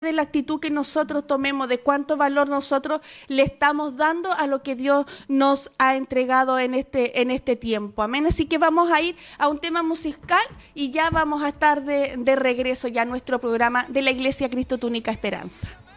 de la actitud que nosotros tomemos, de cuánto valor nosotros le estamos dando a lo que Dios nos ha entregado en este tiempo. Amén. Así que vamos a ir a un tema musical y ya vamos a estar de regreso ya a nuestro programa de la Iglesia Cristo Tu Única Esperanza.